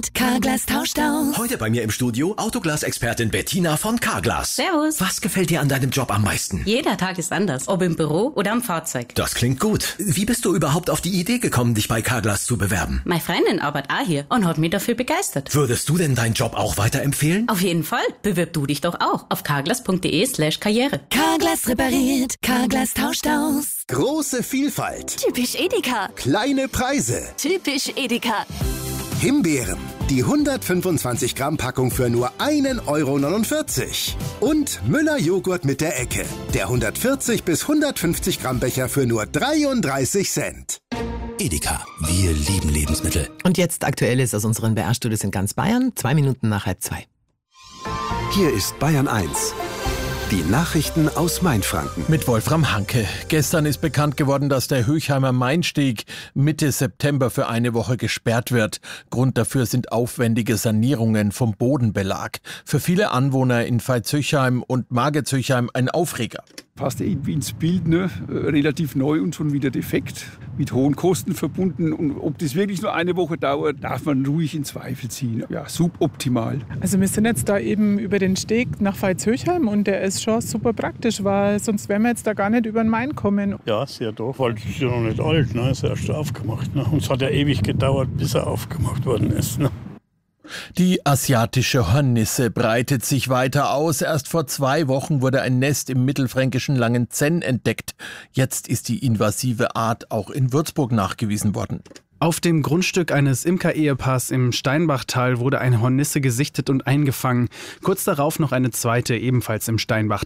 repariert, Carglass tauscht aus. Heute bei mir im Studio Autoglas-Expertin Bettina von Carglass. Servus. Was gefällt dir an deinem Job am meisten? Jeder Tag ist anders, ob im Büro oder am Fahrzeug. Das klingt gut. Wie bist du überhaupt auf die Idee gekommen, dich bei Carglass zu bewerben? Meine Freundin arbeitet auch hier und hat mich dafür begeistert. Würdest du denn deinen Job auch weiterempfehlen? Auf jeden Fall. Bewirb du dich doch auch auf carglass.de/karriere. Carglass repariert, Carglass tauscht aus. Große Vielfalt. Typisch Edeka. Kleine Preise. Typisch Edeka. Himbeeren. Die 125 Gramm Packung für nur 1,49 €. Und Müller Joghurt mit der Ecke. Der 140 bis 150 Gramm Becher für nur 33 Cent. Edeka, wir lieben Lebensmittel. Und jetzt Aktuelles aus unseren BR-Studios in ganz Bayern, 2 Minuten nach 1:30. Hier ist Bayern 1. Die Nachrichten aus Mainfranken. Mit Wolfram Hanke. Gestern ist bekannt geworden, dass der Höchheimer Mainsteg Mitte September für eine Woche gesperrt wird. Grund dafür sind aufwendige Sanierungen vom Bodenbelag. Für viele Anwohner in Veitshöchheim und Margetshöchheim ein Aufreger. Passt irgendwie ins Bild, ne? Relativ neu und schon wieder defekt, mit hohen Kosten verbunden. Und ob das wirklich nur eine Woche dauert, darf man ruhig in Zweifel ziehen. Ja, suboptimal. Also wir sind jetzt da eben über den Steg nach Veitshöchheim und der ist schon super praktisch, weil sonst wären wir jetzt da gar nicht über den Main kommen. Ja, sehr doof, weil es ist ja noch nicht alt, ne? Ist erst aufgemacht. Ne? Und es hat ja ewig gedauert, bis er aufgemacht worden ist. Ne? Die asiatische Hornisse breitet sich weiter aus. Erst vor 2 Wochen wurde ein Nest im mittelfränkischen Langenzenn entdeckt. Jetzt ist die invasive Art auch in Würzburg nachgewiesen worden. Auf dem Grundstück eines Imker-Ehepaars im Steinbachtal wurde eine Hornisse gesichtet und eingefangen. Kurz darauf noch eine zweite, ebenfalls im Steinbachtal.